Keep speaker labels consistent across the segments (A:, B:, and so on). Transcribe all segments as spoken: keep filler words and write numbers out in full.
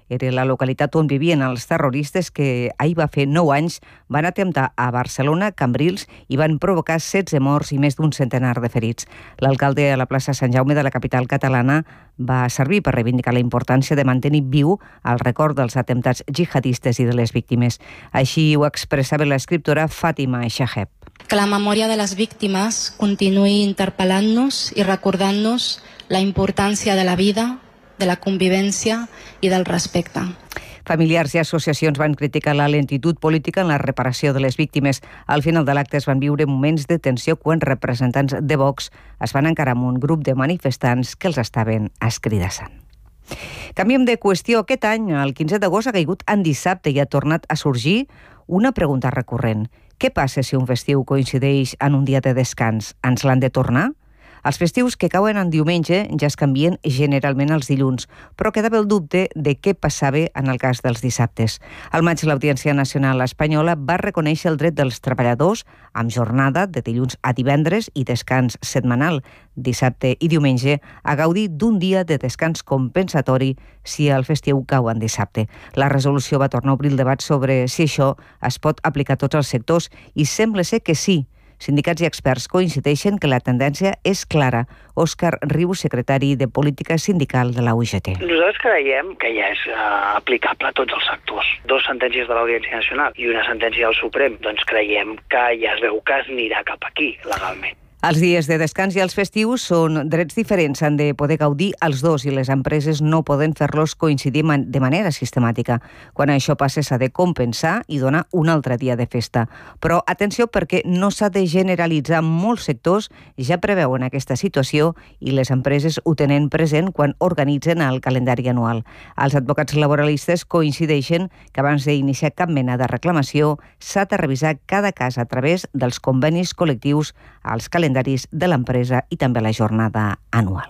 A: era la localitat on vivien els terroristes que ahir va fer nou anys van atemptar a Barcelona, Cambrils i van provocar setze morts i més d'un centenar de ferits. L'alcalde a la plaça Sant Jaume de la capital catalana va servir per reivindicar la importància de mantenir viu el record dels atemptats jihadistes i de les víctimes. Així ho expressava l'escriptora Fàtima Shaheb.
B: Que la memòria de les víctimes continuï interpel·lant-nos i recordant-nos la importància de la vida, de la convivència i del respecte.
A: Familiars i associacions van criticar la lentitud política en la reparació de les víctimes. Al final de l'acte es van viure moments de tensió quan representants de Vox es van encarar amb un grup de manifestants que els estaven escridassant. Canviem de qüestió. Aquest any, el quinze d'agost, ha caigut en dissabte i ha tornat a sorgir una pregunta recurrent. Què passa si un festiu coincideix en un dia de descans? Ens l'han de tornar? Els festius que cauen en diumenge ja es canvien generalment els dilluns, però quedava el dubte de què passava en el cas dels dissabtes. Al maig, l'Audiència Nacional Espanyola va reconèixer el dret dels treballadors amb jornada de dilluns a divendres i descans setmanal, dissabte i diumenge, a gaudir d'un dia de descans compensatori si el festiu cau en dissabte. La resolució va tornar a obrir el debat sobre si això es pot aplicar a tots els sectors i sembla ser que sí. Sindicats i experts coincideixen que la tendència és clara. Òscar Riu, secretari de Política Sindical de la U G T.
C: Nosaltres creiem que ja és uh, aplicable a tots els sectors. Dos sentències de l'Audiència Nacional i una sentència del Suprem. Doncs creiem que ja es veu que es anirà cap aquí, legalment.
A: Els dies de descans i els festius són drets diferents, han de poder gaudir els dos i les empreses no poden fer-los coincidir de manera sistemàtica. Quan això passa s'ha de compensar i donar un altre dia de festa. Però atenció perquè no s'ha de generalitzar. Molts sectors ja preveuen aquesta situació i les empreses ho tenen present quan organitzen el calendari anual. Els advocats laboralistes coincideixen que abans d'iniciar cap mena de reclamació s'ha de revisar cada cas a través dels convenis col·lectius als calendaris de l'empresa i també la jornada anual.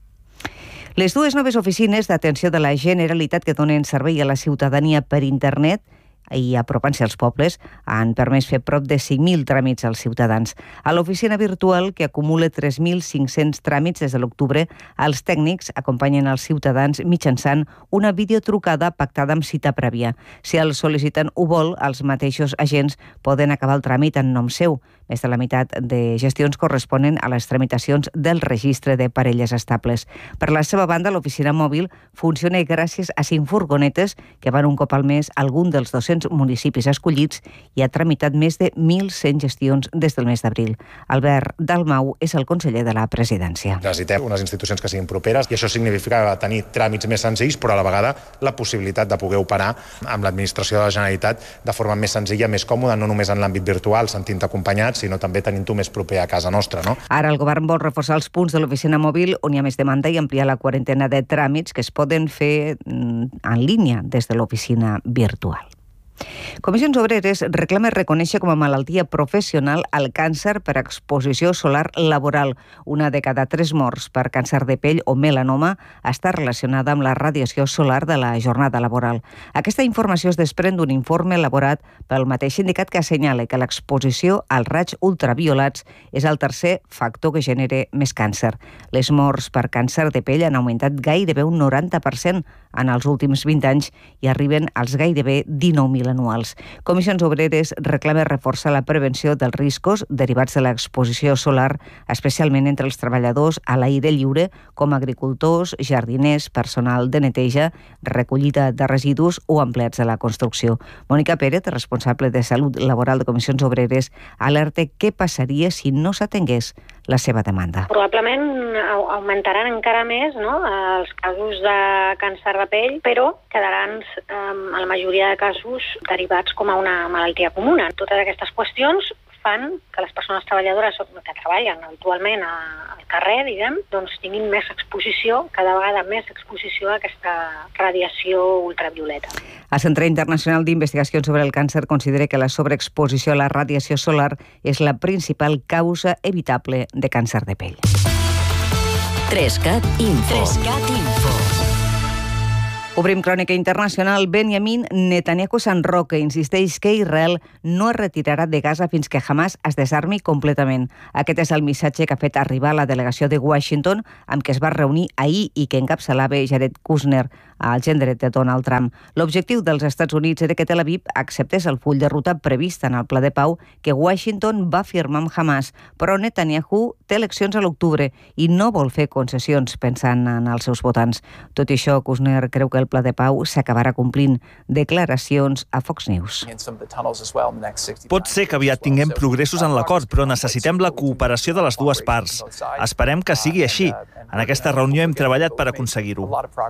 A: Les dues noves oficines d'atenció de la Generalitat que donen servei a la ciutadania per internet i apropant-se als pobles han permès fer prop de cinc mil tràmits als ciutadans. A l'oficina virtual, que acumula tres mil cinc-cents tràmits des de l'octubre, els tècnics acompanyen els ciutadans mitjançant una videotrucada pactada amb cita prèvia. Si el sol·licitant ho vol, els mateixos agents poden acabar el tràmit en nom seu. Més de la meitat de gestions corresponen a les tramitacions del registre de parelles estables. Per la seva banda, l'oficina mòbil funciona gràcies a cinc furgonetes que van un cop al mes a algun dels dos-cents municipis escollits i ha tramitat més de mil cent gestions des del mes d'abril. Albert Dalmau és el conseller de la presidència.
D: Necessitem unes institucions que siguin properes i això significa tenir tràmits més senzills, però a la vegada la possibilitat de poder operar amb l'administració de la Generalitat de forma més senzilla, més còmoda, no només en l'àmbit virtual, sentint acompanyats, sinó també tenint-ho més proper a casa nostra. No?
A: Ara el govern vol reforçar els punts de l'oficina mòbil on hi ha més demanda i ampliar la quarantena de tràmits que es poden fer en línia des de l'oficina virtual. Comissions Obreres reclama reconèixer com a malaltia professional el càncer per exposició solar laboral. Una de cada tres morts per càncer de pell o melanoma està relacionada amb la radiació solar de la jornada laboral. Aquesta informació es desprèn d'un informe elaborat pel mateix sindicat que assenyala que l'exposició als raigs ultraviolats és el tercer factor que genera més càncer. Les morts per càncer de pell han augmentat gairebé un noranta per cent en els últims vint anys i arriben als gairebé dinou mil anuals. Comissions Obreres reclama reforçar la prevenció dels riscos derivats de l'exposició solar, especialment entre els treballadors a l'aire lliure, com agricultors, jardiners, personal de neteja, recollida de residus o empleats de la construcció. Mònica Pérez, responsable de Salut Laboral de Comissions Obreres, alerta què passaria si no s'atengués la seva demanda.
E: Probablement augmentaran encara més, no?, els casos de càncer de pell, però quedaran en la majoria de casos derivats com a una malaltia comuna. Totes aquestes qüestions fan que les persones treballadores que treballen habitualment al carrer, diguem, doncs tinguin més exposició, cada vegada més exposició a aquesta radiació ultravioleta.
A: El Centre Internacional d'Investigacions sobre el Càncer considera que la sobreexposició a la radiació solar és la principal causa evitable de càncer de pell.
F: Trescat Info. Trescat Info.
A: Obrim crònica internacional. Benjamin Netanyahu s'enroca i insisteix que Israel no es retirarà de Gaza fins que Hamas es desarmi completament. Aquest és el missatge que ha fet arribar la delegació de Washington amb què es va reunir ahir i que encapçalava Jared Kushner. al gent dret de Donald Trump. L'objectiu dels Estats Units era que Tel Aviv acceptés el full de ruta previst en el pla de pau que Washington va firmar amb Hamas, però Netanyahu té eleccions a l'octubre i no vol fer concessions pensant en els seus votants. Tot i això, Kushner creu que el pla de pau s'acabarà complint. Declaracions a Fox News.
G: Pot ser que aviat tinguem progressos en l'acord, però necessitem la cooperació de les dues parts. Esperem que sigui així. En aquesta reunió hem treballat per aconseguir-ho.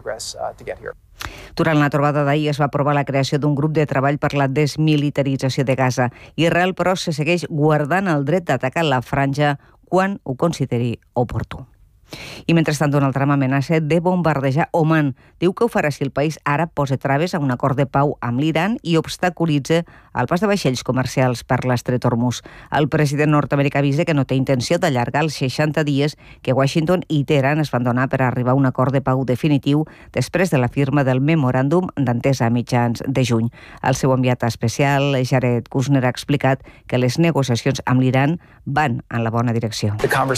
A: Durant la trobada d'ahir es va aprovar la creació d'un grup de treball per la desmilitarització de Gaza. Israel, però, se segueix guardant el dret d'atacar la franja quan ho consideri oportú. I mentrestant, Donald Trump amenaça de bombardejar Oman. Diu que ho farà si el país ara posa traves a un acord de pau amb l'Iran i obstaculitza el pas de vaixells comercials per l'estret Hormuz. El president nord-americà avisa que no té intenció d'allargar els seixanta dies que Washington i Teheran es van donar per arribar a un acord de pau definitiu després de la firma del memoràndum d'entesa a mitjans de juny. El seu enviat especial, Jared Kushner, ha explicat que les negociacions amb l'Iran van en la bona direcció.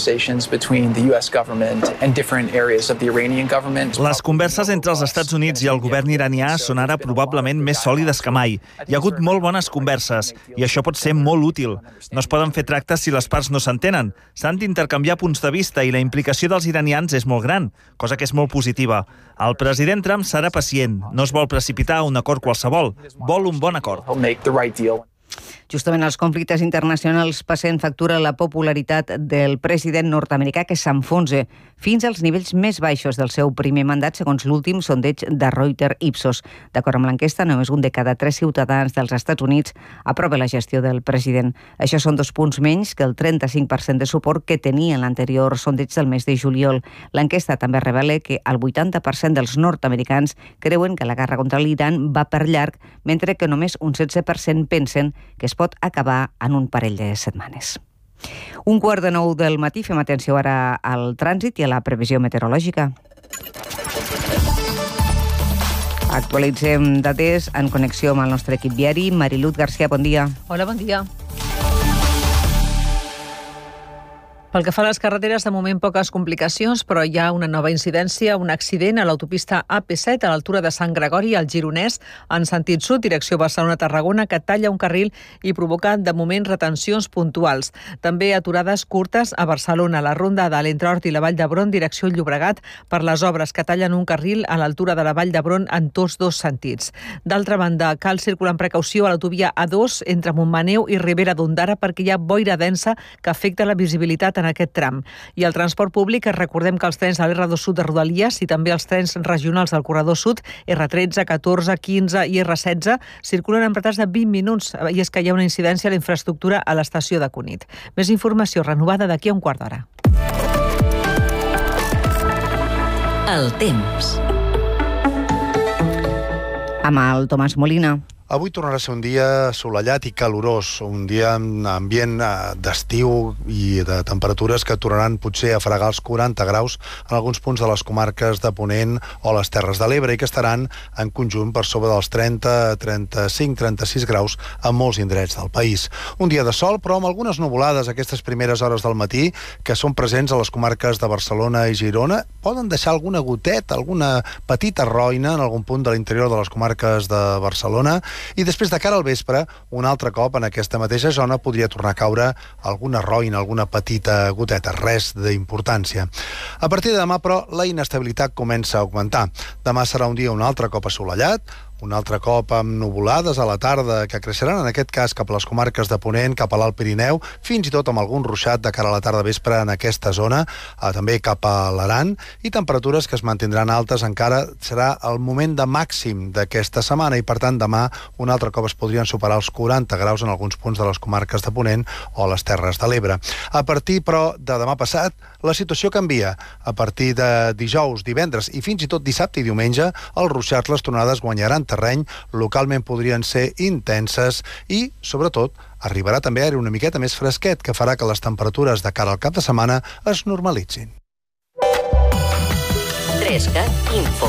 G: Les converses entre els Estats Units i el govern iranià són ara probablement més sòlides que mai. Hi ha hagut molt bones converses i això pot ser molt útil. No es poden fer tractes si les parts no s'entenen. S'han d'intercanviar punts de vista i la implicació dels iranians és molt gran, cosa que és molt positiva. El president Trump serà pacient, no es vol precipitar a un acord qualsevol, vol un bon acord.
A: Justament els conflictes internacionals passen factura la popularitat del president nord-americà, que s'enfonsa fins als nivells més baixos del seu primer mandat, segons l'últim sondeig de Reuters Ipsos. D'acord amb l'enquesta, només un de cada tres ciutadans dels Estats Units aprova la gestió del president. Això són dos punts menys que el trenta-cinc per cent de suport que tenia en l'anterior sondeig del mes de juliol. L'enquesta també revela que el vuitanta per cent dels nord-americans creuen que la guerra contra l'Iran va per llarg, mentre que només un setze per cent pensen que es pot acabar en un parell de setmanes. Un quart de nou del matí, fem atenció ara al trànsit i a la previsió meteorològica. Actualitzem dates en connexió amb el nostre equip viari. Mariluz García, bon dia.
H: Hola, bon dia. Pel que fa a les carreteres, de moment poques complicacions, però hi ha una nova incidència, un accident a l'autopista A P set a l'altura de Sant Gregori, al Gironès, en sentit sud, direcció Barcelona-Tarragona, que talla un carril i provoca, de moment, retencions puntuals. També aturades curtes a Barcelona, la ronda de l'Entrehort i la Vall d'Hebron, direcció Llobregat, per les obres que tallen un carril a l'altura de la Vall d'Hebron en tots dos sentits. D'altra banda, cal circular amb precaució a l'autovia A dos entre Montmaneu i Ribera d'Ondara perquè hi ha boira densa que afecta la visibilitat en aquest tram. I el transport públic, recordem que els trens de l'R dos Sud de Rodalies i també els trens regionals del Corredor Sud, R tretze, catorze, quinze i R setze, circulen en retards de vint minuts i és que hi ha una incidència a la infraestructura a l'estació de Cunit. Més informació renovada d'aquí a un quart d'hora.
F: El temps.
A: Amb el Tomàs Molina.
I: Avui tornarà a ser un dia assolellat i calorós, un dia amb ambient d'estiu i de temperatures que tornaran potser a fregar els quaranta graus en alguns punts de les comarques de Ponent o les Terres de l'Ebre i que estaran en conjunt per sobre dels trenta, trenta-cinc, trenta-sis graus a molts indrets del país. Un dia de sol, però amb algunes nuvolades aquestes primeres hores del matí que són presents a les comarques de Barcelona i Girona. Poden deixar alguna goteta, alguna petita roina en algun punt de l'interior de les comarques de Barcelona. I després, de cara al vespre, un altre cop en aquesta mateixa zona podria tornar a caure alguna roina, alguna petita goteta, res d'importància. A partir de demà, però, la inestabilitat comença a augmentar. Demà serà un dia un altre cop assolellat, un altre cop amb nuvolades a la tarda que creixeran en aquest cas cap a les comarques de Ponent, cap a l'Alt Pirineu, fins i tot amb algun ruixat de cara a la tarda vespre en aquesta zona, eh, també cap a l'Aran, i temperatures que es mantindran altes encara. Serà el moment de màxim d'aquesta setmana i per tant demà un altre cop es podrien superar els quaranta graus en alguns punts de les comarques de Ponent o les Terres de l'Ebre. A partir, però, de demà passat, la situació canvia. A partir de dijous, divendres i fins i tot dissabte i diumenge, els ruixats, les tronades guanyaran terreny, localment podrien ser intenses i, sobretot, arribarà també a haver una miqueta més fresquet que farà que les temperatures de cara al cap de setmana es normalitzin.
F: Trescat Info.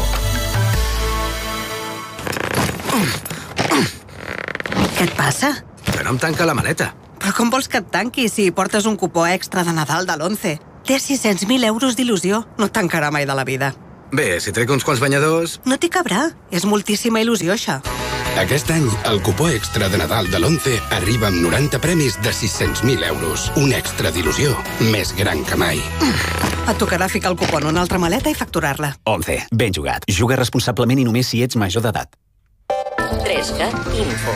J: Què et passa?
K: Que no em tanca la maleta.
J: Però com vols que et tanqui si portes un cupó extra de Nadal de l'Once? Té sis-cents mil euros d'il·lusió. No et tancarà mai de la vida.
K: Bé, si trec uns quants banyadors...
J: No t'hi cabrà. És moltíssima il·lusió, això.
K: Aquest any, el cupó extra de Nadal de l'Once arriba amb noranta premis de sis-cents mil euros. Un extra d'il·lusió més gran que mai.
J: Et tocarà ficar el cupó en una altra maleta i facturar-la.
L: Once. Ben jugat. Juga responsablement i només si ets major d'edat.
F: tres cat Info.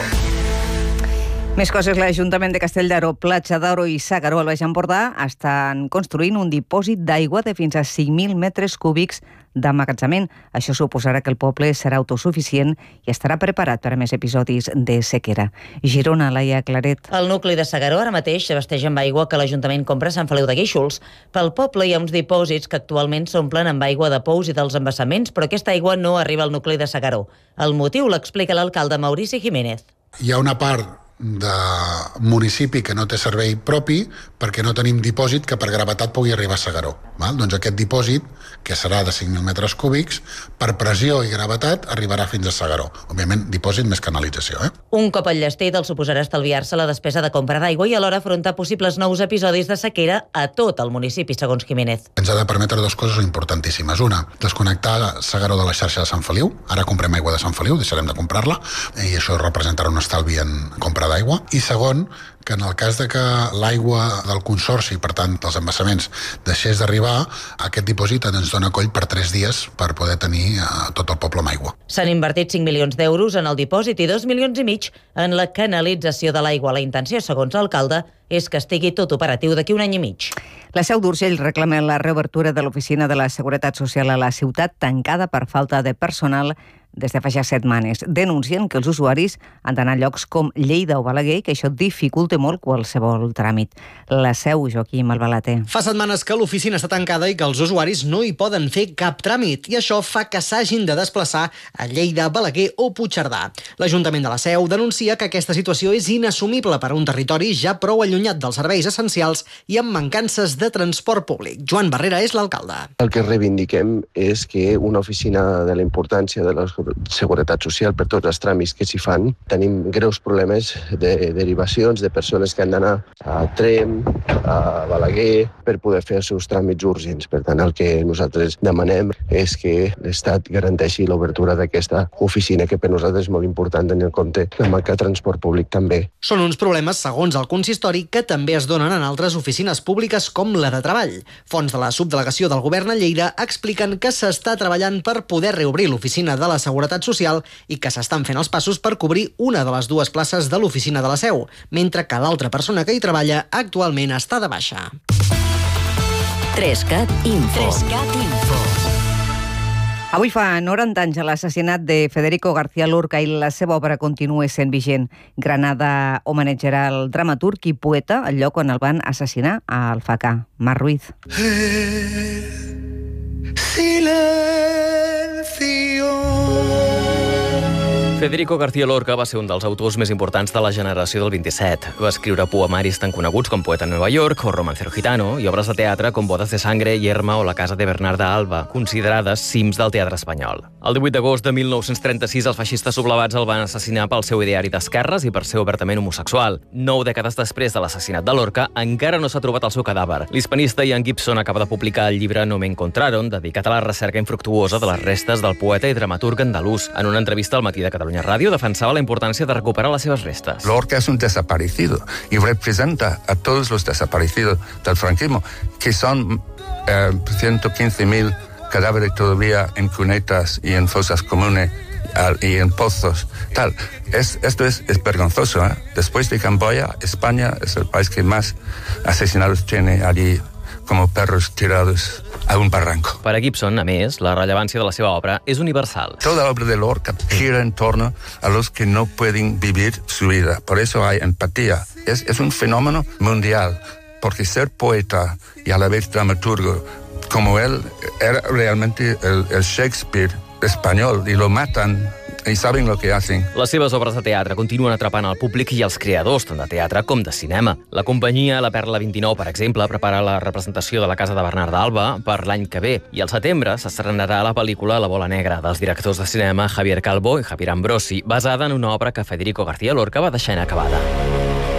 A: Més coses. L'Ajuntament de Castell d'Aro, Platja d'Aro i S'Agaró al Baix Empordà estan construint un dipòsit d'aigua de fins a cinc mil metres cúbics d'emmagatzement. Això suposarà que el poble serà autosuficient i estarà preparat per a més episodis de sequera. Girona, Laia Claret.
M: El nucli de S'Agaró ara mateix s'abasteix amb aigua que l'Ajuntament compra a Sant Feliu de Guíxols. Pel poble hi ha uns dipòsits que actualment s'omplen amb aigua de pous i dels embassaments, però aquesta aigua no arriba al nucli de S'Agaró. El motiu l'explica l'alcalde Maurici Jiménez.
N: Hi ha una part de municipi que no té servei propi perquè no tenim dipòsit que per gravetat pugui arribar a S'Agaró. Val? Doncs aquest dipòsit, que serà de cinc mil metres cúbics, per pressió i gravetat arribarà fins a S'Agaró. Òbviament, dipòsit més canalització. Eh?
M: Un cop enllestit el suposarà estalviar-se la despesa de compra d'aigua i alhora afrontar possibles nous episodis de sequera a tot el municipi, segons Jiménez.
N: Ens ha de permetre dues coses importantíssimes. Una, desconnectar S'Agaró de la xarxa de Sant Feliu. Ara comprem aigua de Sant Feliu, deixarem de comprar-la, i això representarà un estalvi en compra d'aigua. I segon, que en el cas de que l'aigua del consorci, per tant, dels embassaments, deixés d'arribar, aquest dipòsit ens dona coll per tres dies per poder tenir uh, tot el poble amb aigua.
M: S'han invertit cinc milions d'euros en el dipòsit i dos milions i mig en la canalització de l'aigua. La intenció, segons l'alcalde, és que estigui tot operatiu d'aquí un any i mig.
A: La Seu d'Urgell reclama la reobertura de l'Oficina de la Seguretat Social a la ciutat, tancada per falta de personal des de fa ja setmanes. Denuncien que els usuaris han d'anar a llocs com Lleida o Balaguer, que això dificulta molt qualsevol tràmit. La Seu, Joaquim Albalater.
O: Fa setmanes que l'oficina està tancada i que els usuaris no hi poden fer cap tràmit, i això fa que s'hagin de desplaçar a Lleida, Balaguer o Puigcerdà. L'Ajuntament de la Seu denuncia que aquesta situació és inassumible per a un territori ja prou allunyat dels serveis essencials i amb mancances de transport públic. Joan Barrera és l'alcalde.
P: El que reivindiquem és que una oficina de la importància de la seguretat social per tots els tràmits que s'hi fan. Tenim greus problemes de derivacions de persones que han d'anar a Tremp, a Balaguer, per poder fer els seus tràmits urgents. Per tant, el que nosaltres demanem és que l'Estat garanteixi l'obertura d'aquesta oficina, que per nosaltres és molt important tenir en compte la manca de transport públic també.
O: Són uns problemes, segons el consistori, que també es donen en altres oficines públiques com la de Treball. Fons de la subdelegació del govern a Lleida expliquen que s'està treballant per poder reobrir l'oficina de la Seguretat Social i que s'estan fent els passos per cobrir una de les dues places de l'oficina de la Seu, mentre que l'altra persona que hi treballa actualment està de baixa.
F: tres cat Info. tres cat Info.
A: Avui fa noranta anys a l'assassinat de Federico García Lorca i la seva obra continua sent vigent. Granada homenatjarà el dramaturg i poeta al lloc on el van assassinar, a Alfacà. Mar Ruiz.
Q: Federico García Lorca va ser un dels autors més importants de la generació del vint-i-set. Va escriure poemaris tan coneguts com Poeta en Nova York o Romancero Gitano i obres de teatre com Bodas de Sangre, Yerma o La casa de Bernarda Alba, considerades cims del teatre espanyol. El divuit d'agost de mil nou-cents trenta-sis, els feixistes sublevats el van assassinar pel seu ideari d'esquerres i per ser obertament homosexual. Nou dècades després de l'assassinat de Lorca, encara no s'ha trobat el seu cadàver. L'hispanista Ian Gibson acaba de publicar el llibre No me encontraron, dedicat a la recerca infructuosa de les restes del poeta i dramaturg andalús. En una entrevista al Matí de Catalunya Ràdio defensava la importància de recuperar les seves restes.
R: Lorca es un desaparecido y representa a todos los desaparecidos del franquismo, que son eh, ciento quince mil cadáveres todavía en cunetas y en fosas comunes y en pozos. Tal. Es, esto es, es vergonzoso. ¿eh? Después de Camboya, España es el país que más asesinados tiene allí, como perros tirados a un barranco.
Q: Per a Gibson, a més, la rellevància de la seva obra és universal.
R: Toda la obra de Lorca gira en torno a los que no pueden vivir su vida. Por eso hay empatía. Es, es un fenómeno mundial, porque ser poeta y a la vez dramaturgo, como él, era realmente el, el Shakespeare español, y lo matan i saben lo que hacen.
Q: Les seves obres de teatre continuen atrapant el públic i els creadors, tant de teatre com de cinema. La companyia La Perla vint-i-nou, per exemple, prepara la representació de La casa de Bernarda Alba per l'any que ve, i al setembre s'estrenarà la pel·lícula La bola negra, dels directors de cinema Javier Calvo i Javier Ambrosi, basada en una obra que Federico García Lorca va deixar inacabada.